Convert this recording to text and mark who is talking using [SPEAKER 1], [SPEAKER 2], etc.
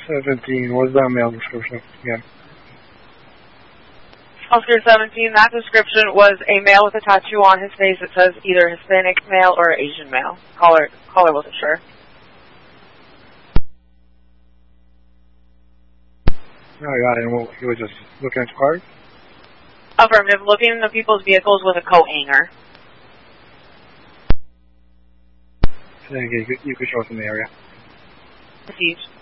[SPEAKER 1] 17, what is that male description again?
[SPEAKER 2] Oscar 17, that description was a male with a tattoo on his face that says either Hispanic male or Asian male. Caller wasn't sure.
[SPEAKER 1] Oh, got it. And he was just looking at the cars?
[SPEAKER 2] Affirmative. Looking in the people's vehicles with a coat hanger.
[SPEAKER 1] So you could show us in the area.
[SPEAKER 2] Received.